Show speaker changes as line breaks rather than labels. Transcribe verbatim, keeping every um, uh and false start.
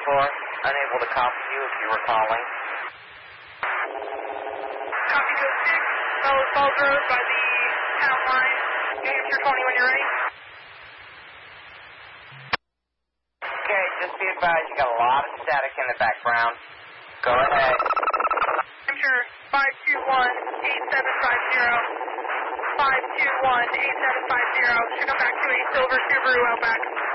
four, unable to copy you if you were calling.
Copy code six, Melrose Falls Road by the town line. New Hampshire twenty when you're ready.
Okay, just be advised, you got a lot of static in the background. Go ahead.
Hampshire five two one, eight seven five zero. five two one, eight seven five zero. Should come back to a silver Subaru Outback.